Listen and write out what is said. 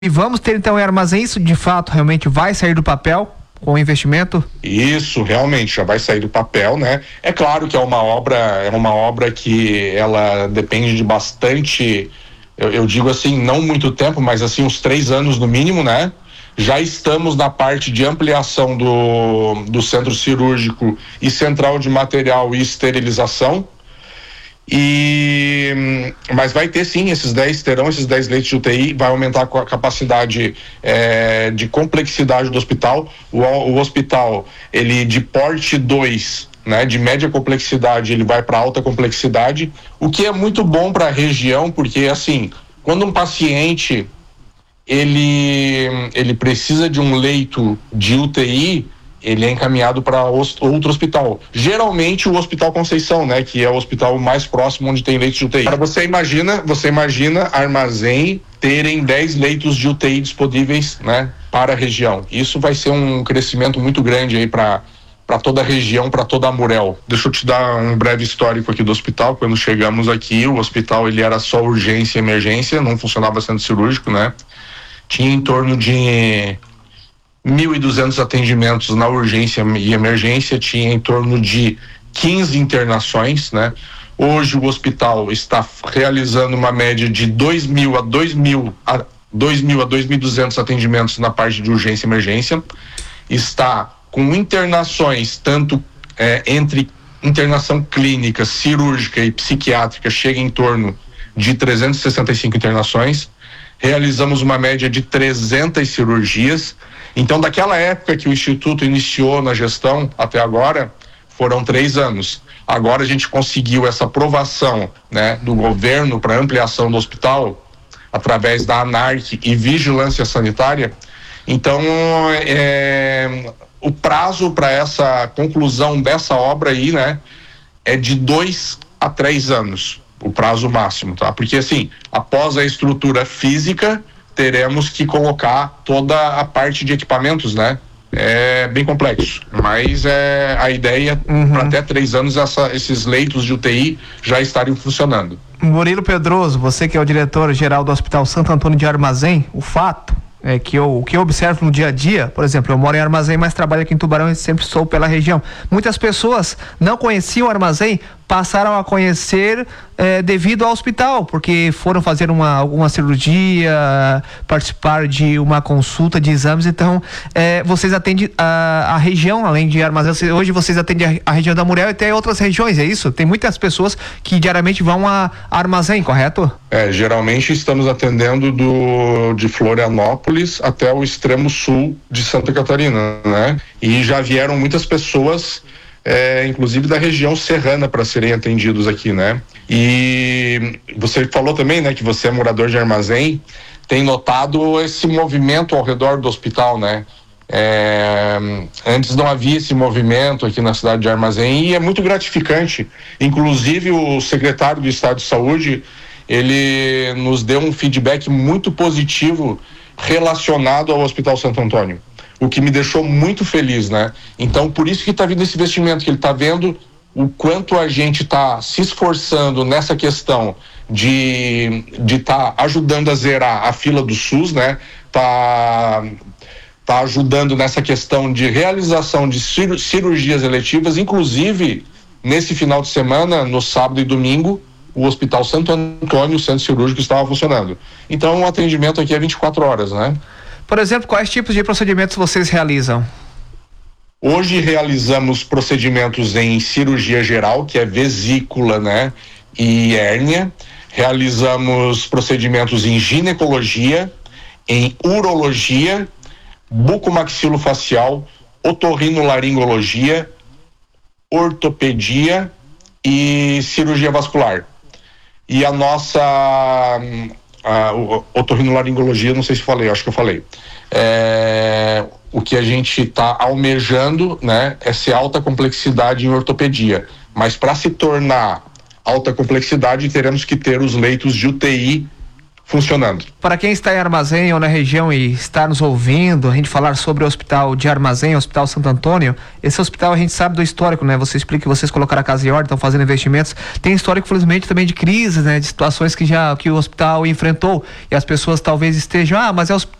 E vamos ter então em Armazém, isso de fato realmente vai sair do papel com o investimento? Isso, realmente, já vai sair do papel, né? É claro que é uma obra que ela depende de bastante, eu digo assim, não muito tempo, mas assim, uns 3 anos no mínimo, né? Já estamos na parte de ampliação do centro cirúrgico e central de material e esterilização. Mas vai ter sim, terão esses 10 leitos de UTI, vai aumentar a capacidade de complexidade do hospital. O hospital, ele de porte 2, né, de média complexidade, ele vai para alta complexidade, o que é muito bom para a região, porque assim, quando um paciente ele precisa de um leito de UTI, ele é encaminhado para outro hospital. Geralmente o Hospital Conceição, né, que é o hospital mais próximo onde tem leitos de UTI. Agora você imagina Armazém terem 10 leitos de UTI disponíveis, né, para a região. Isso vai ser um crescimento muito grande aí para toda a região, para toda a Murel. Deixa eu te dar um breve histórico aqui do hospital. Quando chegamos aqui, o hospital ele era só urgência e emergência, não funcionava centro cirúrgico, né? Tinha em torno de 1.200 atendimentos na urgência e emergência, tinha em torno de 15 internações, né? Hoje o hospital está realizando uma média de 2.000 a 2.200 atendimentos na parte de urgência e emergência. Está com internações, tanto entre internação clínica, cirúrgica e psiquiátrica, chega em torno de 365 internações. Realizamos uma média de 300 cirurgias. Então, daquela época que o Instituto iniciou na gestão até agora, foram 3 anos. Agora a gente conseguiu essa aprovação, né, do governo para ampliação do hospital, através da ANARC e Vigilância Sanitária. Então, o prazo para essa conclusão dessa obra aí, né, é de 2 a 3 anos, o prazo máximo, tá? Porque assim, após a estrutura física, teremos que colocar toda a parte de equipamentos, né? É bem complexo, mas a ideia para até 3 anos esses leitos de UTI já estarem funcionando. Murilo Pedroso, você que é o diretor-geral do Hospital Santo Antônio de Armazém, o fato é que o que eu observo no dia a dia, por exemplo, eu moro em Armazém, mas trabalho aqui em Tubarão e sempre sou pela região. Muitas pessoas não conheciam Armazém, passaram a conhecer devido ao hospital, porque foram fazer alguma cirurgia, participar de uma consulta de exames. Então, vocês atendem a região, além de Armazém, hoje vocês atendem a região da Murel e até outras regiões, é isso? Tem muitas pessoas que diariamente vão a Armazém, correto? Geralmente estamos atendendo de Florianópolis até o extremo sul de Santa Catarina, né? E já vieram muitas pessoas, inclusive da região serrana, para serem atendidos aqui, né? E você falou também, né, que você é morador de Armazém, tem notado esse movimento ao redor do hospital, né? Antes não havia esse movimento aqui na cidade de Armazém e é muito gratificante. Inclusive o secretário do Estado de Saúde, ele nos deu um feedback muito positivo relacionado ao Hospital Santo Antônio, o que me deixou muito feliz, né? Então, por isso que está vindo esse investimento, que ele está vendo o quanto a gente está se esforçando nessa questão de estar ajudando a zerar a fila do SUS, né? Tá ajudando nessa questão de realização de cirurgias eletivas, inclusive nesse final de semana, no sábado e domingo, o Hospital Santo Antônio, o centro cirúrgico, estava funcionando. Então o atendimento aqui é 24 horas, né? Por exemplo, quais tipos de procedimentos vocês realizam? Hoje realizamos procedimentos em cirurgia geral, que é vesícula, né, e hérnia. Realizamos procedimentos em ginecologia, em urologia, bucomaxilofacial, otorrinolaringologia, ortopedia e cirurgia vascular. E a nossa otorrinolaringologia, não sei se falei, acho que eu falei. O que a gente está almejando, né, é ser alta complexidade em ortopedia. Mas para se tornar alta complexidade, teremos que ter os leitos de UTI funcionando. Para quem está em Armazém ou na região e está nos ouvindo, a gente falar sobre o Hospital de Armazém, o Hospital Santo Antônio, esse hospital a gente sabe do histórico, né? Você explica que vocês colocaram a casa em ordem, estão fazendo investimentos. Tem histórico, felizmente, também de crises, né? De situações que o hospital enfrentou e as pessoas talvez estejam, mas é o